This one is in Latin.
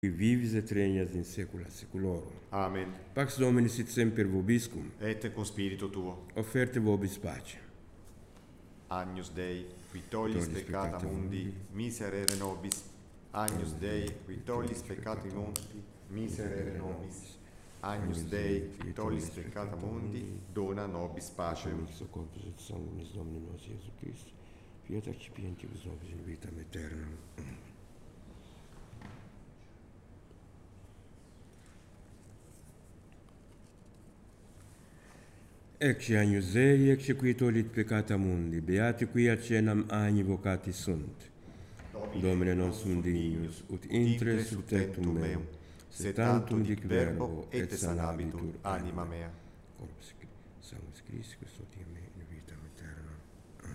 qui vivis et regnas in saecula saeculorum. Amen. Pax Domini sit semper vobiscum. Et con spiritu tuo. Offerte vobis pace. Agnus Dei, qui tollis peccata mundi, miserere nobis. Agnus Dei, qui tollis peccata mundi, miserere nobis. Agnus Dei, qui tollis peccata mundi, dona nobis pacem. Corpus et sanguinis Domini nostri Iesu Christi, fiat accipientibus nobis in vitam aeternam. Ecce agnus Dei, ecce qui tollit peccata mundi, beati qui a cenam agni vocati sunt. Domine non sum dignus, ut intres subtectum meum, sed tantum dic verbo et sanabitur anima mea. Corpus sanguis Christi, custodiam me.